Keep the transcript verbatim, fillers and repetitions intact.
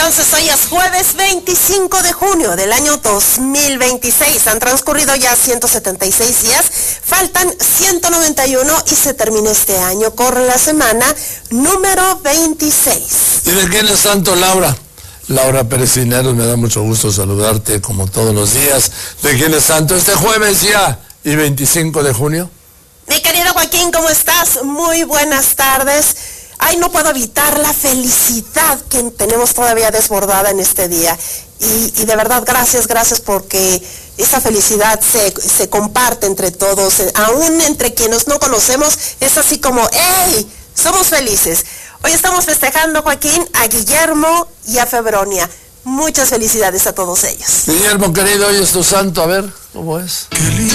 Entonces hoy es jueves veinticinco de junio del año dos mil veintiséis. Han transcurrido ya ciento setenta y seis días, faltan ciento noventa y uno y se termina este año. Corre la semana número veintiséis. ¿Y de quién es santo, Laura? Laura Pérez Cisneros, me da mucho gusto saludarte como todos los días. ¿De quién es santo este jueves ya y veinticinco de junio? Mi querido Joaquín, ¿cómo estás? Muy buenas tardes. Ay, no puedo evitar la felicidad que tenemos todavía desbordada en este día. Y, y de verdad, gracias, gracias porque esa felicidad se, se comparte entre todos, aún entre quienes no conocemos, es así como, ¡hey! Somos felices. Hoy estamos festejando, Joaquín, a Guillermo y a Febronia. Muchas felicidades a todos ellos. Guillermo, querido, hoy es tu santo, a ver, ¿cómo es?